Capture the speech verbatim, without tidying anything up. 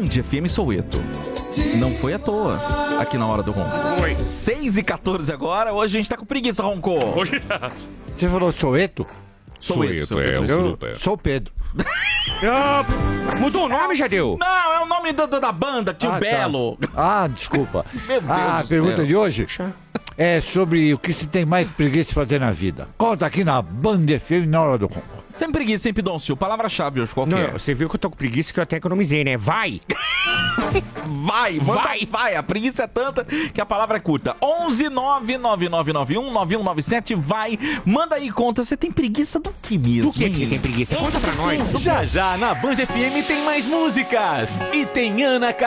F M Soweto. Não foi à toa aqui na Hora do Ronco. Foi. seis e quatorze agora, hoje a gente tá com preguiça, Ronco. Hoje tá. Você falou Soweto? Soweto, Soweto, é, Soweto. Eu sou o Pedro. Ah, mudou o nome, Jadeu? Não, é o nome da, da banda, Tio Ah, tá. Belo. Ah, desculpa. Meu Deus Ah, a do pergunta céu. de hoje é sobre o que se tem mais preguiça de fazer na vida. Conta aqui na Band F M na Hora do Ronco. Sem preguiça, sem pidoncio. Palavra-chave hoje, qual que Não, é? você viu que eu tô com preguiça que eu até economizei, né? Vai! Vai, manda, Vai. vai. A preguiça é tanta que a palavra é curta. onze nove nove nove nove um nove um nove sete, vai. Manda aí, conta. Você tem preguiça do que mesmo? Do que, que você hein? tem preguiça? Conta pra nós. Já já na Band F M tem mais músicas. E tem Ana Carolina.